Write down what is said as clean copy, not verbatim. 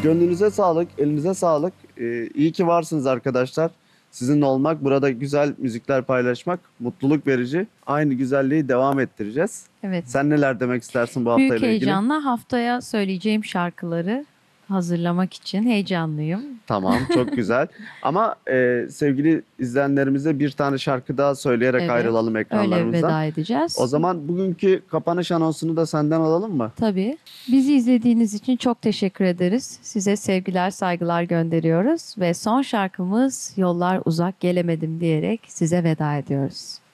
Gönlünüze sağlık, elinize sağlık. İyi ki varsınız arkadaşlar. Sizinle olmak, burada güzel müzikler paylaşmak mutluluk verici. Aynı güzelliği devam ettireceğiz. Evet. Sen neler demek istersin bu Büyük haftayla ilgili? heyecanla haftaya söyleyeceğim şarkıları hazırlamak için heyecanlıyım. Tamam, çok güzel. Ama sevgili izleyenlerimize bir tane şarkı daha söyleyerek Evet. ayrılalım Öyle ekranlarımızdan. veda edeceğiz. O zaman bugünkü kapanış anonsunu da senden alalım mı? Tabii. Bizi izlediğiniz için çok teşekkür ederiz. Size sevgiler, saygılar gönderiyoruz ve son şarkımız Yollar Uzak Gelemedim diyerek size veda ediyoruz.